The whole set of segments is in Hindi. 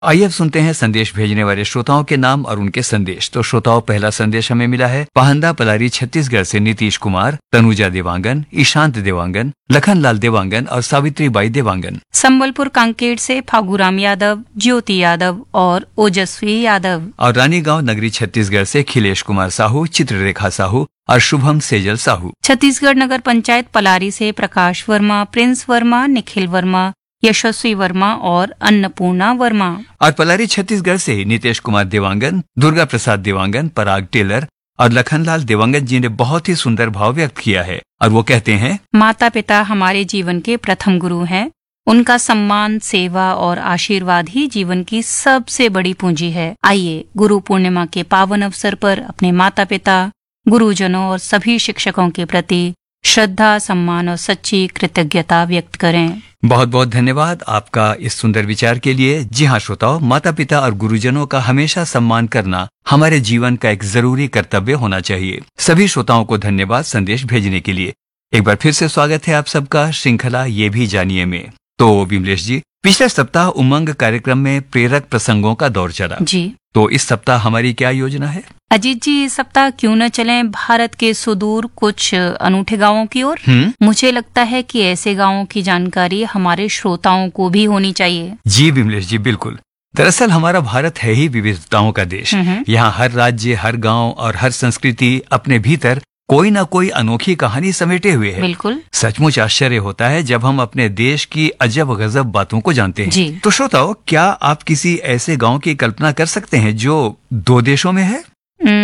आइए अब सुनते हैं संदेश भेजने वाले श्रोताओं के नाम और उनके संदेश। तो श्रोताओं, पहला संदेश हमें मिला है पाहंदा पलारी छत्तीसगढ़ से नीतीश कुमार, तनुजा देवांगन, ईशांत देवांगन, लखनलाल देवांगन और सावित्री बाई देवांगन। संबलपुर कांकेर से फागुराम यादव, ज्योति यादव और ओजस्वी यादव। और रानीगांव नगरी छत्तीसगढ़ से खिलेश कुमार साहू, चित्ररेखा साहू और शुभम सेजल साहू। छत्तीसगढ़ नगर पंचायत पलारी से प्रकाश वर्मा, प्रिंस वर्मा, निखिल वर्मा, यशस्वी वर्मा और अन्नपूर्णा वर्मा। और पलारी छत्तीसगढ़ से नितेश कुमार देवांगन, दुर्गा प्रसाद देवांगन, पराग टेलर और लखनलाल देवांगन जी ने बहुत ही सुंदर भाव व्यक्त किया है और वो कहते हैं, माता पिता हमारे जीवन के प्रथम गुरु हैं। उनका सम्मान, सेवा और आशीर्वाद ही जीवन की सबसे बड़ी पूंजी है। आइए गुरु पूर्णिमा के पावन अवसर पर अपने माता पिता, गुरुजनों और सभी शिक्षकों के प्रति श्रद्धा, सम्मान और सच्ची कृतज्ञता व्यक्त करें। बहुत बहुत धन्यवाद आपका इस सुंदर विचार के लिए। जी हाँ श्रोताओं, माता पिता और गुरुजनों का हमेशा सम्मान करना हमारे जीवन का एक जरूरी कर्तव्य होना चाहिए। सभी श्रोताओं को धन्यवाद संदेश भेजने के लिए। एक बार फिर से स्वागत है आप सबका श्रृंखला ये भी जानिए में। तो विमलेश जी, पिछले सप्ताह उमंग कार्यक्रम में प्रेरक प्रसंगों का दौर चला जी। तो इस सप्ताह हमारी क्या योजना है? अजीत जी, इस सप्ताह क्यों न चलें भारत के सुदूर कुछ अनूठे गांवों की ओर। मुझे लगता है कि ऐसे गांवों की जानकारी हमारे श्रोताओं को भी होनी चाहिए। जी विमलेश जी, बिल्कुल। दरअसल हमारा भारत है ही विविधताओं का देश। यहाँ हर राज्य, हर गांव और हर संस्कृति अपने भीतर कोई ना कोई अनोखी कहानी समेटे हुए है। बिल्कुल। सचमुच आश्चर्य होता है जब हम अपने देश की अजब गजब बातों को जानते हैं। जी। तो श्रोताओ, क्या आप किसी ऐसे गांव की कल्पना कर सकते हैं जो 2 देशों में है?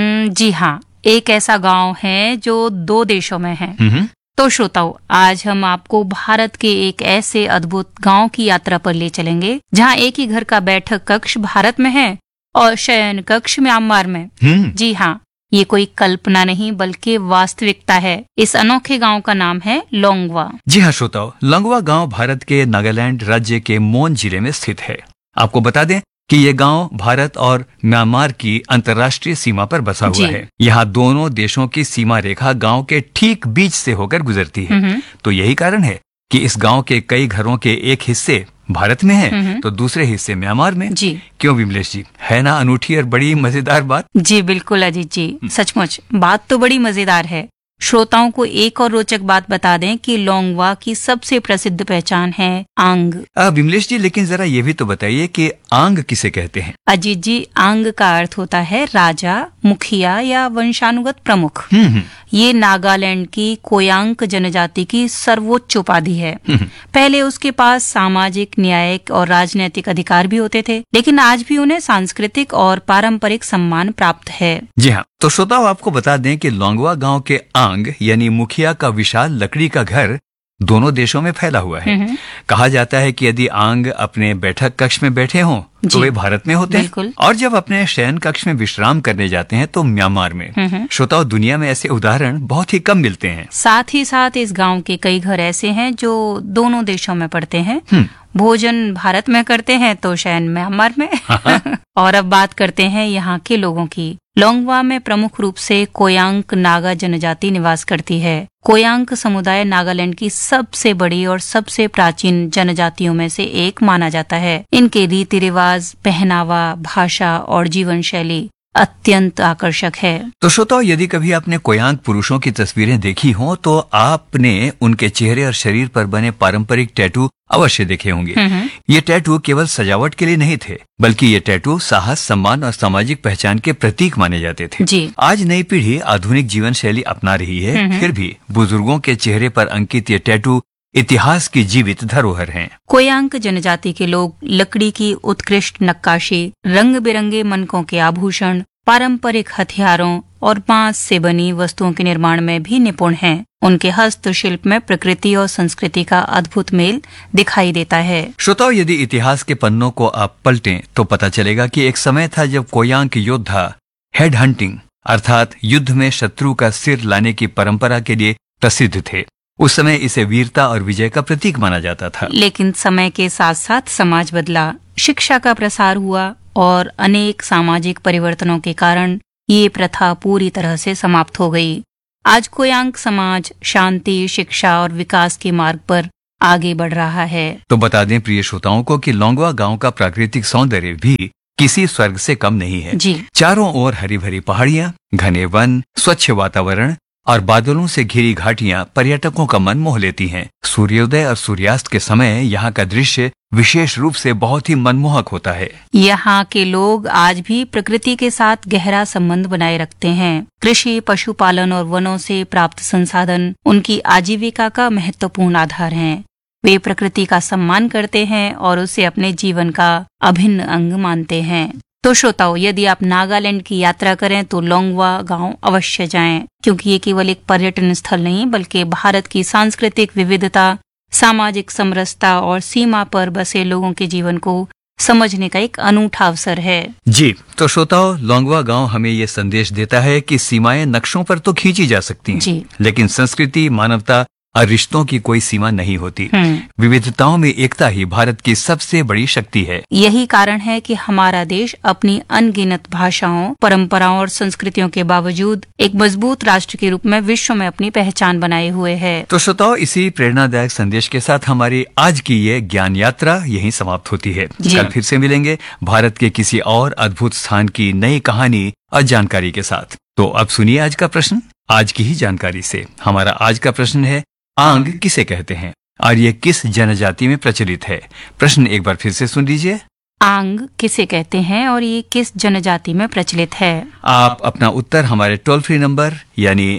जी हाँ, एक ऐसा गांव है जो 2 देशों में है। तो श्रोताओ, आज हम आपको भारत के एक ऐसे अद्भुत गांव की यात्रा पर ले चलेंगे जहां एक ही घर का बैठक कक्ष भारत में है और शयन कक्ष म्यांमार में। जी हाँ, ये कोई कल्पना नहीं बल्कि वास्तविकता है। इस अनोखे गांव का नाम है लोंगवा। जी हाँ श्रोताओ, लोंगवा गांव भारत के नागालैंड राज्य के मोन जिले में स्थित है। आपको बता दें कि ये गांव भारत और म्यांमार की अंतर्राष्ट्रीय सीमा पर बसा हुआ है। यहाँ दोनों देशों की सीमा रेखा गांव के ठीक बीच से होकर गुजरती है। तो यही कारण है कि इस गांव के कई घरों के एक हिस्से भारत में है तो दूसरे हिस्से म्यांमार में। जी। क्यों विमलेश जी, है ना अनूठी और बड़ी मजेदार बात? जी बिल्कुल अजीत जी, सचमुच बात तो बड़ी मजेदार है। श्रोताओं को एक और रोचक बात बता दें कि लोंगवा की सबसे प्रसिद्ध पहचान है आंग। विमलेश जी, लेकिन जरा ये भी तो बताइए कि आंग किसे कहते हैं? अजीत जी, आंग का अर्थ होता है राजा, मुखिया या वंशानुगत प्रमुख। ये नागालैंड की कोयांक जनजाति की सर्वोच्च उपाधि है। पहले उसके पास सामाजिक, न्यायिक और राजनीतिक अधिकार भी होते थे, लेकिन आज भी उन्हें सांस्कृतिक और पारंपरिक सम्मान प्राप्त है। जी हाँ, तो श्रोताओ आपको बता दें कि लोंगवा गांव के आंग यानी मुखिया का विशाल लकड़ी का घर दोनों देशों में फैला हुआ है। कहा जाता है कि यदि आंग अपने बैठक कक्ष में बैठे हों तो वे भारत में होते हैं और जब अपने शयन कक्ष में विश्राम करने जाते हैं तो म्यांमार में। श्रोताओ, दुनिया में ऐसे उदाहरण बहुत ही कम मिलते हैं। साथ ही साथ इस गांव के कई घर ऐसे हैं जो दोनों देशों में पड़ते हैं। भोजन भारत में करते हैं तो शयन म्यांमार में। और अब बात करते हैं यहाँ के लोगों की। लोंगवा में प्रमुख रूप से कोयांक नागा जनजाति निवास करती है। कोयांक समुदाय नागालैंड की सबसे बड़ी और सबसे प्राचीन जनजातियों में से एक माना जाता है। इनके रीति रिवाज, पहनावा, भाषा और जीवन शैली अत्यंत आकर्षक है। तो श्रोताओ, यदि कभी आपने कोयांक पुरुषों की तस्वीरें देखी हों तो आपने उनके चेहरे और शरीर पर बने पारंपरिक टैटू अवश्य देखे होंगे। ये टैटू केवल सजावट के लिए नहीं थे, बल्कि ये टैटू साहस, सम्मान और सामाजिक पहचान के प्रतीक माने जाते थे। जी। आज नई पीढ़ी आधुनिक जीवन शैली अपना रही है, फिर भी बुजुर्गों के चेहरे पर अंकित ये टैटू इतिहास की जीवित धरोहर हैं। कोयांक जनजाति के लोग लकड़ी की उत्कृष्ट नक्काशी, रंग बिरंगे मनकों के आभूषण, पारंपरिक हथियारों और बांस से बनी वस्तुओं के निर्माण में भी निपुण हैं। उनके हस्तशिल्प में प्रकृति और संस्कृति का अद्भुत मेल दिखाई देता है। श्रोताओ, यदि इतिहास के पन्नों को आप पलटें तो पता चलेगा कि एक समय था जब कोयांक योद्धा हेड हंटिंग अर्थात युद्ध में शत्रु का सिर लाने की परंपरा के लिए प्रसिद्ध थे। उस समय इसे वीरता और विजय का प्रतीक माना जाता था। लेकिन समय के साथ साथ समाज बदला, शिक्षा का प्रसार हुआ और अनेक सामाजिक परिवर्तनों के कारण ये प्रथा पूरी तरह से समाप्त हो गई। आज कोयांक समाज शांति, शिक्षा और विकास के मार्ग पर आगे बढ़ रहा है। तो बता दें प्रिय श्रोताओं को कि लोंगवा गांव का प्राकृतिक सौंदर्य भी किसी स्वर्ग से कम नहीं है। जी। चारों ओर हरी भरी पहाड़ियां, घने वन, स्वच्छ वातावरण और बादलों से घिरी घाटियां पर्यटकों का मन मोह लेती हैं। सूर्योदय और सूर्यास्त के समय यहाँ का दृश्य विशेष रूप से बहुत ही मनमोहक होता है। यहाँ के लोग आज भी प्रकृति के साथ गहरा संबंध बनाए रखते हैं। कृषि, पशुपालन और वनों से प्राप्त संसाधन उनकी आजीविका का महत्वपूर्ण आधार हैं। वे प्रकृति का सम्मान करते हैं और उसे अपने जीवन का अभिन्न अंग मानते हैं। तो श्रोताओ, यदि आप नागालैंड की यात्रा करें तो लोंगवा गांव अवश्य जाएं, क्योंकि ये केवल एक पर्यटन स्थल नहीं बल्कि भारत की सांस्कृतिक विविधता, सामाजिक समरसता और सीमा पर बसे लोगों के जीवन को समझने का एक अनूठा अवसर है। जी, तो श्रोताओं, लोंगवा गांव हमें ये संदेश देता है कि सीमाएं नक्शों पर तो खींची जा सकती हैं, जी। लेकिन संस्कृति, मानवता और रिश्तों की कोई सीमा नहीं होती। विविधताओं में एकता ही भारत की सबसे बड़ी शक्ति है। यही कारण है कि हमारा देश अपनी अनगिनत भाषाओं, परंपराओं और संस्कृतियों के बावजूद एक मजबूत राष्ट्र के रूप में विश्व में अपनी पहचान बनाए हुए है। तो श्रोताओं, इसी प्रेरणादायक संदेश के साथ हमारी आज की ये ज्ञान यात्रा यहीं समाप्त होती है। कल फिर से मिलेंगे भारत के किसी और अद्भुत स्थान की नई कहानी और जानकारी के साथ। तो अब सुनिए आज का प्रश्न आज की ही जानकारी से। हमारा आज का प्रश्न है, आंग किसे कहते हैं और ये किस जनजाति में प्रचलित है? प्रश्न एक बार फिर से सुन लीजिए। आंग किसे कहते हैं और ये किस जनजाति में प्रचलित है? आप अपना उत्तर हमारे टोल फ्री नंबर यानी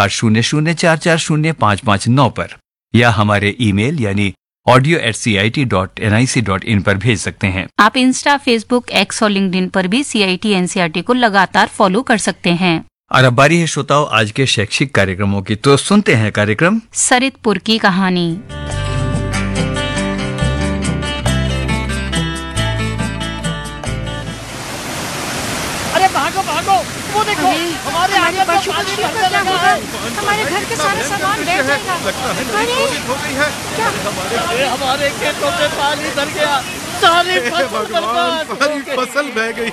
8800440559 पर या हमारे ईमेल यानी audio@cit.nic.in पर भेज सकते हैं। आप इंस्टा, फेसबुक, एक्स और लिंक्डइन पर भी CIT NCERT को लगातार फॉलो कर सकते हैं। और अब बारी है श्रोताओं आज के शैक्षिक कार्यक्रमों की, तो सुनते हैं कार्यक्रम सरितपुर की कहानी। अरे भागो भागो, वो देखो हमारे आगे पशु पक्षियों का क्या होगा? हमारे घर के सारे सामान बैठ जाएगा। हमारे खेतों में पानी भर गया, सारी फसल बर्बाद, सारी फसल बह गई।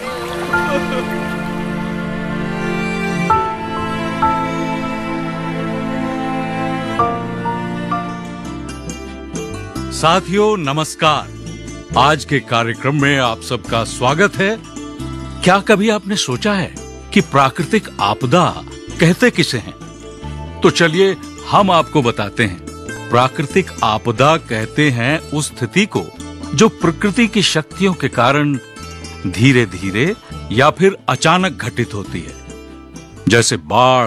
साथियों नमस्कार। आज के कार्यक्रम में आप सबका स्वागत है। क्या कभी आपने सोचा है कि प्राकृतिक आपदा कहते किसे हैं? तो चलिए हम आपको बताते हैं। प्राकृतिक आपदा कहते हैं उस स्थिति को जो प्रकृति की शक्तियों के कारण धीरे धीरे या फिर अचानक घटित होती है, जैसे बाढ़,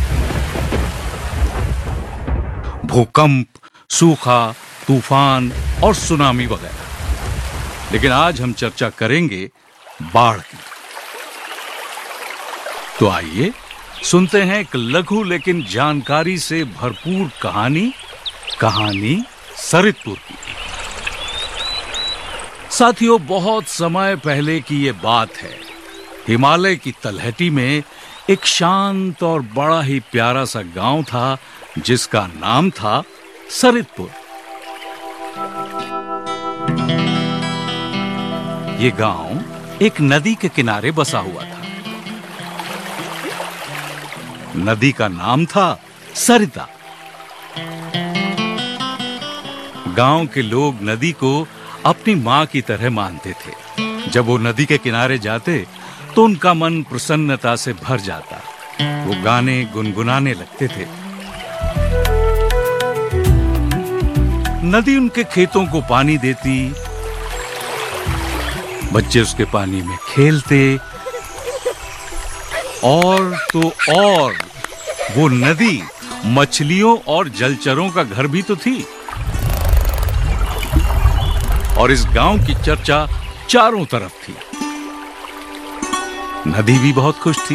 भूकंप, सूखा, तूफान और सुनामी वगैरह। लेकिन आज हम चर्चा करेंगे बाढ़ की। तो आइए सुनते हैं एक लघु लेकिन जानकारी से भरपूर कहानी सरितपुर की। साथियों, बहुत समय पहले की ये बात है। हिमालय की तलहटी में एक शांत और बड़ा ही प्यारा सा गांव था जिसका नाम था सरितपुर। ये गांव एक नदी के किनारे बसा हुआ था। नदी का नाम था सरिता। गांव के लोग नदी को अपनी मां की तरह मानते थे। जब वो नदी के किनारे जाते तो उनका मन प्रसन्नता से भर जाता। वो गाने गुनगुनाने लगते थे। नदी उनके खेतों को पानी देती, बच्चे उसके पानी में खेलते, और तो और वो नदी मछलियों और जलचरों का घर भी तो थी। और इस गांव की चर्चा चारों तरफ थी। नदी भी बहुत खुश थी।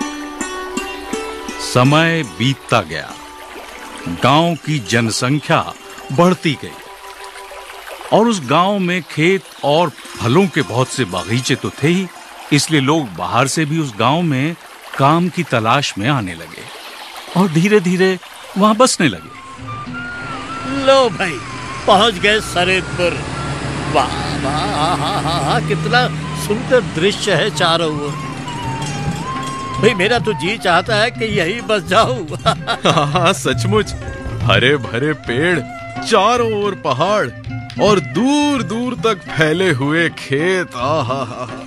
समय बीतता गया, गांव की जनसंख्या बढ़ती गई और उस गांव में खेत और फलों के बहुत से बागीचे तो थे ही, इसलिए लोग बाहर से भी उस गांव में काम की तलाश में आने लगे और धीरे धीरे वहां बसने लगे। लो भाई, पहुंच गए सरितपुर। वाह वाह, कितना सुंदर दृश्य है चारों ओर। भाई मेरा तो जी चाहता है कि यही बस जाऊं। हाँ, सचमुच हरे भरे पेड़, चारों ओर पहाड़ और दूर दूर तक फैले हुए खेत। आहा हा।